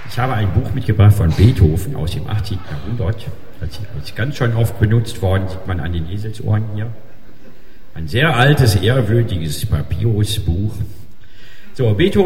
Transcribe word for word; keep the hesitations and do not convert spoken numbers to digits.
Ich habe ein Buch mitgebracht von Beethoven aus dem achtzehnten Jahrhundert. Das ist ganz schon oft benutzt worden, sieht man an den Eselsohren hier. Ein sehr altes, ehrwürdiges Papyrusbuch. So, Beethoven